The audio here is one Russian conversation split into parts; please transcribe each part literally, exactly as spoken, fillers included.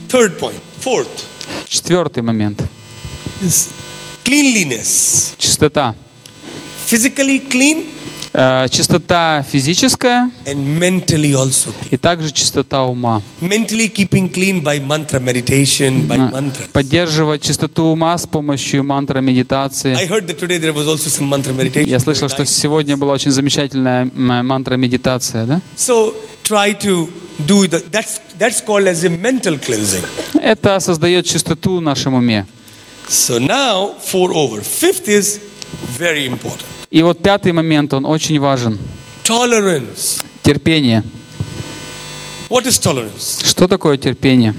Third point. Fourth Четвертый момент. is cleanliness. Чистота. Physically clean Э, Чистота физическая and mentally also clean. и также чистота ума. Mentally keeping clean by mantra meditation, by Э, mantra. Поддерживать чистоту ума с помощью мантры медитации. I heard that today there was also some mantra meditation. Я слышал, что сегодня была очень замечательная м, мантра медитация, да? So try to do the, that's that's called as a mental cleansing. Это создает чистоту в нашем уме. So now four over. Fifth is very important. И вот пятый момент, он очень важен. Tolerance. Терпение. What is tolerance? Что такое терпение?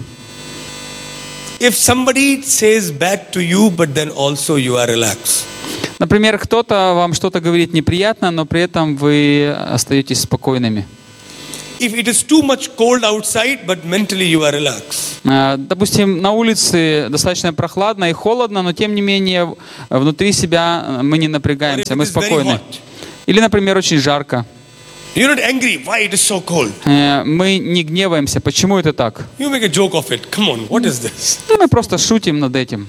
If somebody says bad to you, but then also you are relaxed. Например, кто-то вам что-то говорит неприятно, но при этом вы остаетесь спокойными. If it is too much cold outside, but mentally you are relaxed. Э, Допустим, на улице достаточно прохладно и холодно, но тем не менее внутри себя мы не напрягаемся, мы спокойны. Или, например, очень жарко. You're not angry. Why it is so cold? Э, Мы не гневаемся. Почему это так? You make a joke of it. Come on, what is this? Ну, мы просто шутим над этим.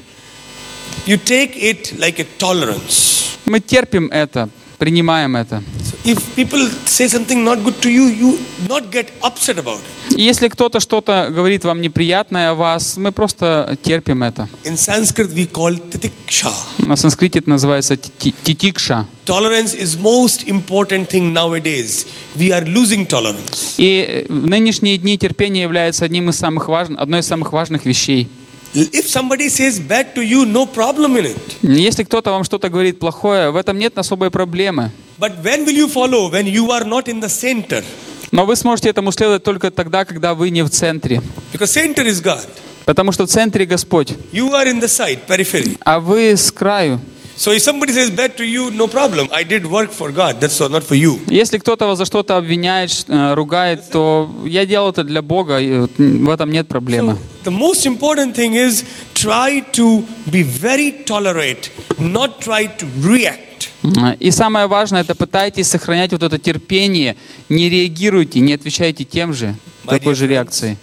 You take it like a tolerance. Мы терпим это, принимаем это. So if people say something not good to you, you not get upset about it. И если кто-то что-то говорит вам неприятное о вас, мы просто терпим это. In Sanskrit, we call titiksha. На санскрите это называется ти- титикша. Tolerance is most important thing nowadays. We are losing tolerance. И в нынешние дни терпение является одним из самых важных, одной из самых важных вещей. If somebody says bad to you, no problem in it. Если кто-то вам что-то говорит плохое, в этом нет особой проблемы. But when will you follow? When you are not in the center. Но вы сможете этому следовать только тогда, когда вы не в центре. Because center is God. Потому что в центре Господь, You are in the side, periphery. а вы с краю. So if somebody says bad to you, no problem. I did work for God. That's all, not for you. Если кто-то вас за что-то обвиняет, э, ругает, то я делал это для Бога, и вот в этом нет проблемы. The most important thing is try to be very tolerant, not try to react. И самое важное, это пытайтесь сохранять вот это терпение, не реагируйте, не отвечайте тем же, такой же реакцией.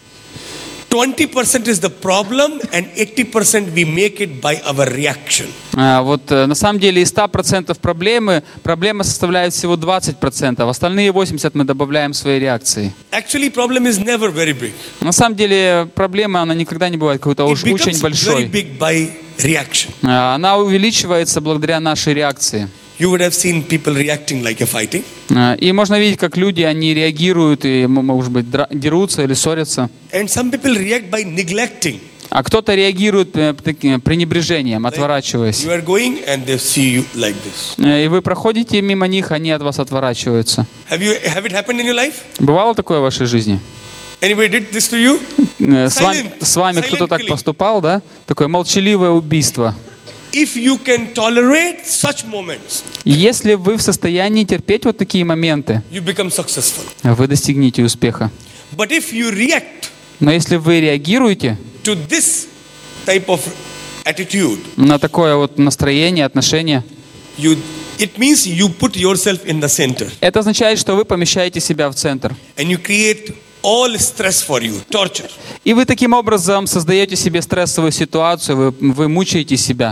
twenty percent is the problem and eighty percent we make it by our reaction. А, Вот э, на самом деле из ста процентов проблемы, проблема составляет всего двадцать процентов, остальные восемьдесят процентов мы добавляем своей реакции. Actually, problem is never very big. На самом деле проблема, она никогда не бывает какой-то It уж очень becomes very большой. big by reaction. А, Она увеличивается благодаря нашей реакции. You would have seen people reacting like a fighting. А, И можно видеть, как люди, они реагируют и, м- может быть, дра- дерутся или ссорятся. And some people react by neglecting. А кто-то реагирует э, таким пренебрежением, отворачиваясь. You are going and they see you like this. Э, И вы проходите мимо них, они от вас отворачиваются. Have you have it happened in your life? Бывало такое в вашей жизни? Anybody did this to you? Э, С вами, Silent. с вами Silent кто-то так killing. поступал, да? Такое молчаливое убийство. If you can tolerate such moments, И если вы в состоянии терпеть вот такие моменты, you become successful. вы достигнете успеха. But if you react Но если вы реагируете to this type of attitude, на такое вот настроение, отношение, you it means you put yourself in the center это означает, что вы помещаете себя в центр. and you create all stress for you, torture. И вы таким образом создаете себе стрессовую ситуацию, вы, вы мучаете себя.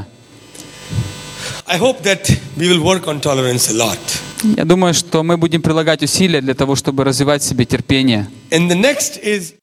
I hope that we will work on tolerance a lot. Я думаю, что мы будем прилагать усилия для того, чтобы развивать в себе терпение. And the next is